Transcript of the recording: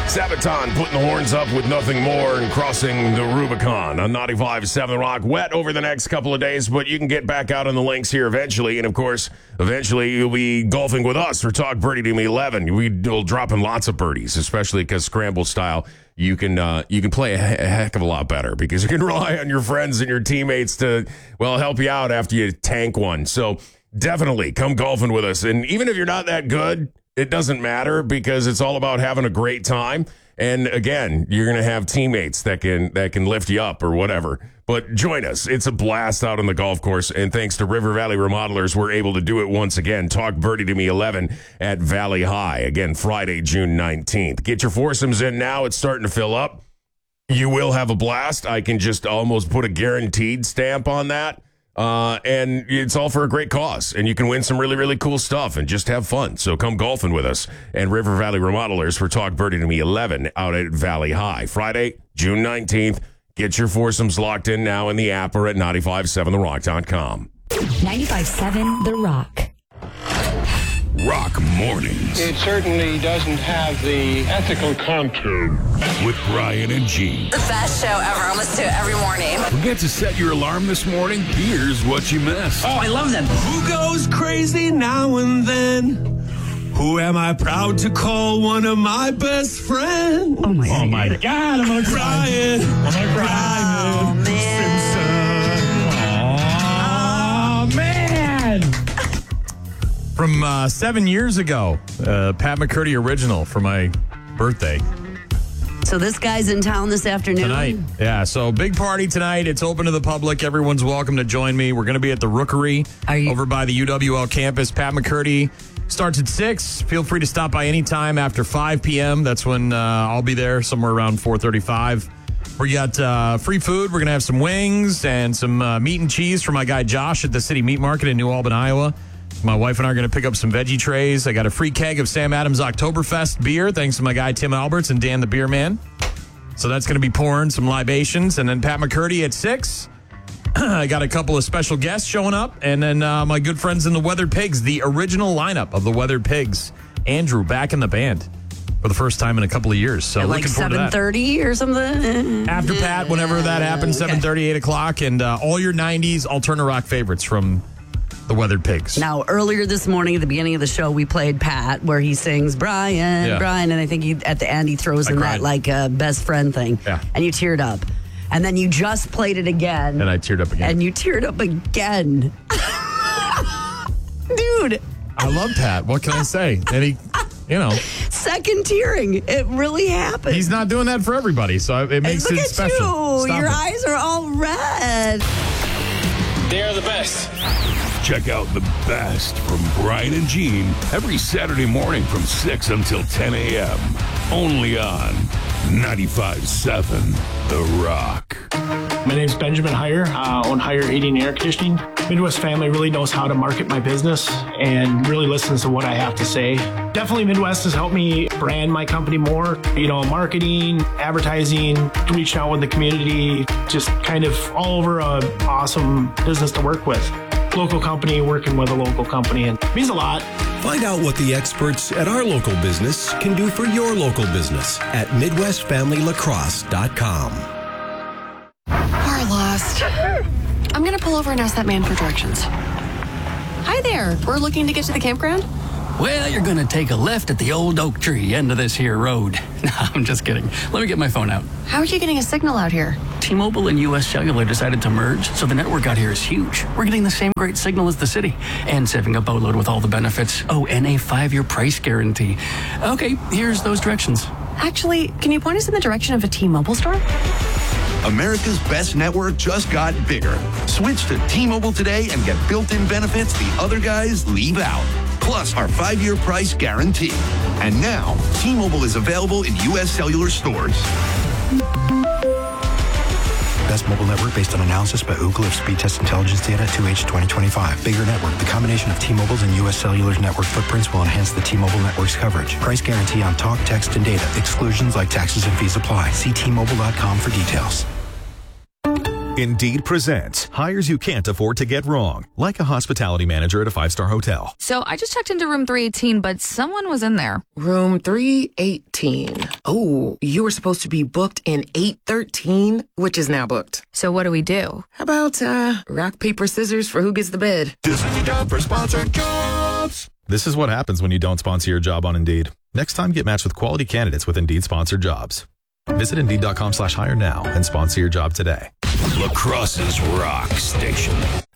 Sabaton putting the horns up with Nothing More and crossing the Rubicon on 95.7 The Rock. Wet over the next couple of days, but you can get back out on the links here eventually. And, of course, eventually you'll be golfing with us for Talk Birdie to Me 11. We'll drop in lots of birdies, especially because Scramble style, you can play a heck of a lot better because you can rely on your friends and your teammates to, well, help you out after you tank one. So definitely come golfing with us. And even if you're not that good, it doesn't matter because it's all about having a great time. And again, you're going to have teammates that can lift you up or whatever. But join us. It's a blast out on the golf course. And thanks to River Valley Remodelers, we're able to do it once again. Talk Birdie to Me 11 at Valley High. Again, Friday, June 19th. Get your foursomes in now. It's starting to fill up. You will have a blast. I can just almost put a guaranteed stamp on that. And it's all for a great cause, and you can win some really, really cool stuff and just have fun. So come golfing with us and River Valley Remodelers for Talk Birdie to Me 11 out at Valley High. Friday, June 19th. Get your foursomes locked in now in the app or at 957therock.com. 95.7 The Rock. Rock Mornings. It certainly doesn't have the ethical contour. With Brian and Gene. The best show ever. I listen to it every morning. Forget to set your alarm this morning? Here's what you missed. Oh, I love them. Who goes crazy now and then? Who am I proud to call one of my best friends? Oh, my God. I'm going to cry. Oh, man. Oh, man. From 7 years ago, Pat McCurdy original for my birthday. So this guy's in town this afternoon? Tonight. Yeah, so big party tonight. It's open to the public. Everyone's welcome to join me. We're going to be at the Rookery over by the UWL campus. Pat McCurdy starts at 6. Feel free to stop by anytime after 5 p.m. That's when I'll be there, somewhere around 4:35. We got free food. We're going to have some wings and some meat and cheese from my guy Josh at the City Meat Market in New Albany, Iowa. My wife and I are going to pick up some veggie trays. I got a free keg of Sam Adams Oktoberfest beer, thanks to my guy Tim Alberts and Dan the Beer Man. So that's going to be pouring some libations. And then Pat McCurdy at 6. I got a couple of special guests showing up. And then my good friends in the Weathered Pigs, the original lineup of the Weathered Pigs. Andrew back in the band for the first time in a couple of years. So like looking forward to that. 7:30 or something? After Pat, whenever that happens, 7:30, 8 o'clock. And all your 90s alternative rock favorites from the Weathered Pigs. Now, earlier this morning at the beginning of the show, we played Pat, where he sings Brian, Brian, and I think at the end he throws in that like best friend thing. Yeah. And you teared up. And then you just played it again. And I teared up again. And you teared up again. Dude. I love Pat. What can I say? And he, second tearing. It really happened. He's not doing that for everybody, so it makes it special. Look at you. Your it. eyes are all red. They're the best. Check out the best from Brian and Gene every Saturday morning from 6 until 10 a.m. Only on 95.7 The Rock. My name's Benjamin Heyer. Own Heyer Heating and Air Conditioning. Midwest Family really knows how to market my business and really listens to what I have to say. Definitely Midwest has helped me brand my company more. Marketing, advertising, reaching out with the community, just kind of all over a awesome business to work with. Local company working with a local company, and it means a lot. Find out what the experts at our local business can do for your local business at MidwestFamilyLacrosse.com. We're lost. I'm going to pull over and ask that man for directions. Hi there. We're looking to get to the campground. Well, you're going to take a left at the old oak tree end of this here road. No, I'm just kidding. Let me get my phone out. How are you getting a signal out here? T-Mobile and U.S. Cellular decided to merge, so the network out here is huge. We're getting the same great signal as the city and saving a boatload with all the benefits. Oh, and a 5-year price guarantee. Okay, here's those directions. Actually, can you point us in the direction of a T-Mobile store? America's best network just got bigger. Switch to T-Mobile today and get built-in benefits the other guys leave out. Plus our 5-year price guarantee. And now, T-Mobile is available in U.S. Cellular stores. Best mobile network based on analysis by Ookla of speed test intelligence data 2H 2025. Bigger network. The combination of T-Mobile's and U.S. Cellular's network footprints will enhance the T-Mobile network's coverage. Price guarantee on talk, text, and data. Exclusions like taxes and fees apply. See T-Mobile.com for details. Indeed presents hires you can't afford to get wrong, like a hospitality manager at a 5-star hotel. So I just checked into room 318, but someone was in there. Room 318. Oh, you were supposed to be booked in 813, which is now booked. So what do we do? How about rock, paper, scissors for who gets the bid? This is time for sponsored jobs. This is what happens when you don't sponsor your job on Indeed. Next time, get matched with quality candidates with Indeed sponsored jobs. Visit Indeed.com/hire now and sponsor your job today. La Crosse's Rock Station.